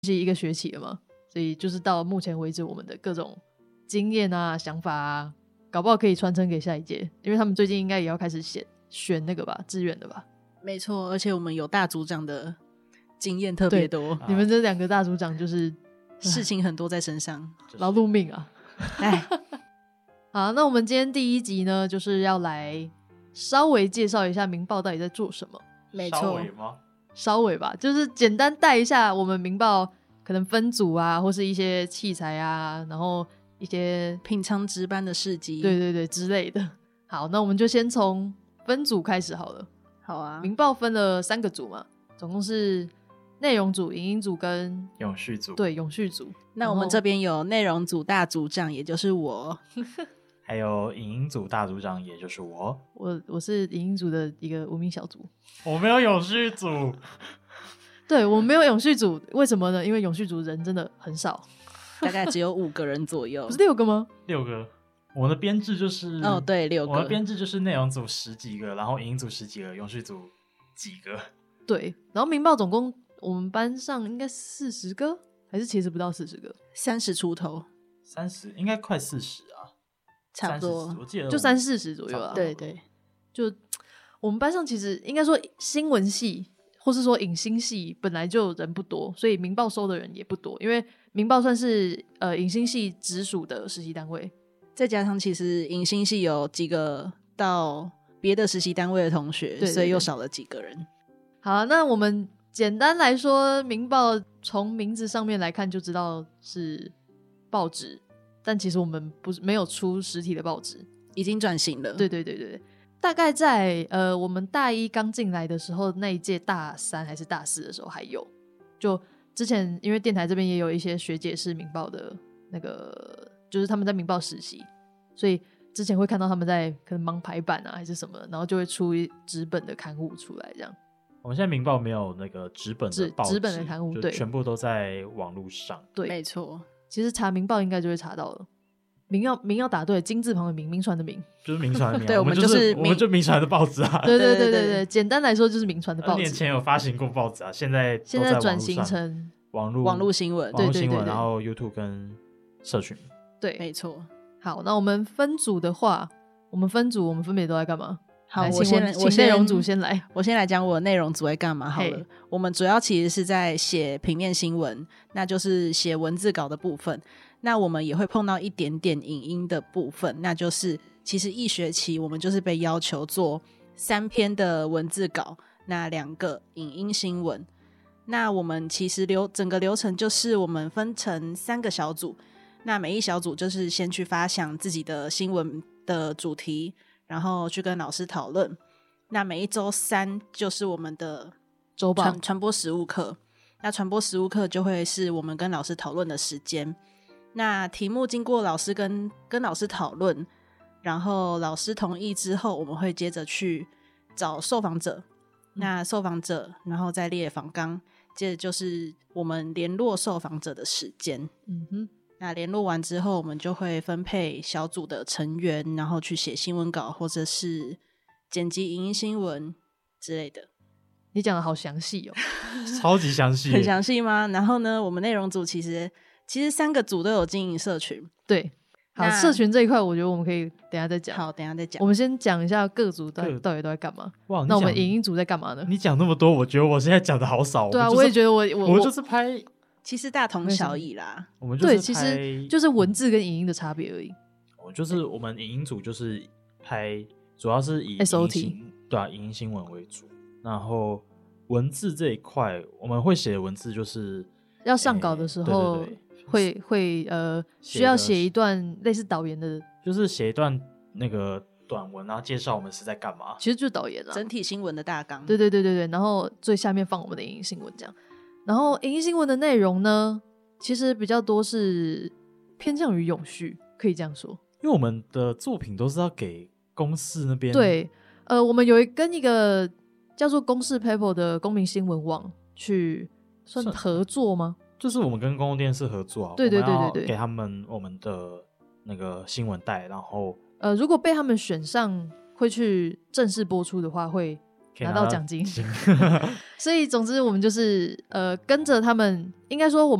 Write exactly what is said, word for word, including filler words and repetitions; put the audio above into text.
一个学期了嘛，所以就是到目前为止我们的各种经验啊想法啊，搞不好可以传承给下一届，因为他们最近应该也要开始选选那个吧志愿的吧。 没错，而且我们有大组长的经验特别多， 你们这两个大组长就是事情很多在身上， 劳碌命啊。 哎， 好，那我们今天第一集呢，就是要来稍微介绍一下明报到底在做什么。 没错， 稍微吗？ 稍微吧，就是简单带一下我们明报可能分组啊，或是一些器材啊，然后一些平常值班的事迹， 对对对之类的。好，那我们就先从分组开始好了。 好啊， 明报分了三个组嘛，总共是内容组、影音组跟永续组。 对永续组。 那我们这边有内容组大组长，也就是我， 还有影音组大组长，也就是我。 我我是影音组的一个无名小组。 我没有永续组。 对，我没有永续组，为什么呢？因为永续组人真的很少， 大概只有五个人左右， 不是六个吗？ 六个。我的编制就是哦，对，六个。 我的编制就是内容组十几个，然后影音组十几个，永续组几个。 对，然后明报总共我们班上应该四十个，还是其实不到四十个， 三十出头， 三十应该快四十啊， 差不多三十，我记得就三四十左右啊。 对对， 就我们班上其实应该说新闻系或是说影星系本来就人不多，所以明报收的人也不多，因为明报算是呃影星系直属的实习单位， 再加上其实影星系有几个到别的实习单位的同学， 对对对， 所以又少了几个人。 好，那我们简单来说，明报从名字上面来看就知道是报纸，但其实我们不是没有出实体的报纸， 已经转型了。 对对对对，大概在呃我们大一刚进来的时候，那一届大三还是大四的时候还有。就之前因为电台这边也有一些学姐是明报的那个，就是他们在明报实习，所以之前会看到他们在可能忙排版啊还是什么，然后就会出纸本的刊物出来这样。 我们现在明报没有那个纸本的报纸， 纸本的刊物， 就对， 全部都在网络上。 对， 没错。 其实查明报应该就会查到了。明要明要打对，金字旁的明，名传的明， 就是民传的明、啊。 对， 我们就是我们就民传的报纸啊。 对对对对对对对，简单来说就是民传的报纸。 二年前有发行过报纸啊，现在现在转型成网络网络新闻， 网络新闻， 对对对对， 然后 YouTube 跟社群。 对， 没错。 好，那我们分组的话，我们分组，我们分别都在干嘛？ 好， 我先我先内容组先来， 我先来讲我内容组在干嘛好了。我们主要其实是在写平面新闻，那就是写文字稿的部分。那我们也会碰到一点点影音的部分，那就是其实一学期我们就是被要求做三篇的文字稿，那两个影音新闻。那我们其实流整个流程就是我们分成三个小组，那每一小组就是先去发想自己的新闻的主题，然后去跟老师讨论。那每一周三就是我们的周报传传播实务课，那传播实务课就会是我们跟老师讨论的时间。那题目经过老师跟跟老师讨论，然后老师同意之后，我们会接着去找受访者。那受访者，然后再列访纲，接着就是我们联络受访者的时间。 嗯哼。 那联络完之后，我们就会分配小组的成员，然后去写新闻稿，或者是剪辑影音新闻之类的。 你讲的好详细哦， 超级详细， 很详细吗？然后呢，我们内容组其实其实三个组都有经营社群。 对，好，社群这一块，我觉得我们可以等一下再讲。 好，等一下再讲。 我们先讲一下各组到底到底都在干嘛。 哇， 那我们影音组在干嘛呢？ 你讲那么多，我觉得我现在讲的好少。 对啊， 我, 我也觉得我我我就是拍。 其实大同小异啦， 我们就是对，其实就是文字跟影音的差别而已。 我就是我们影音组就是拍，主要是以 S O T 对啊，影音新闻为主。然后文字这一块，我们会写的文字就是要上稿的时候， 欸、对对对会会呃需要写一段类似导言的， 就是写一段那个短文，然后介绍我们是在干嘛。 其实就是导言啊， 整体新闻的大纲。 对对对对对，然后最下面放我们的影音新闻这样。然后影音新闻的内容呢，其实比较多是偏向于永续，可以这样说。 因为我们的作品都是要给公视那边。 对，呃，我们有一跟一个叫做公视 Paper 的公民新闻网去算合作吗？ 就是我们跟公共电视合作啊， 对对对对对， 给他们我们的那个新闻带，然后呃，如果被他们选上，会去正式播出的话，会可以拿到奖金所以总之我们就是呃跟着他们，应该说我们